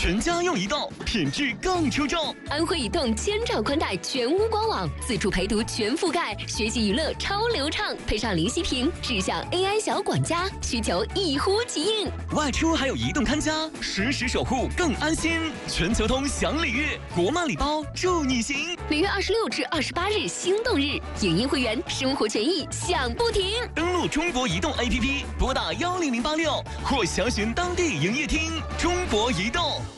全家用移动，品质更出众。 安徽移动千兆宽带全屋官网，自助陪读全覆盖，学习娱乐超流畅，配上林息屏智享 AI 小管家，需求一呼即应。 外出还有移动看家，实时守护更安心。全球通享礼遇，国漫礼包助你行。 6月26至28日心动日，影音会员生活权益享不停。 登录中国移动 APP，拨打10086或详询当地营业厅。中国移动。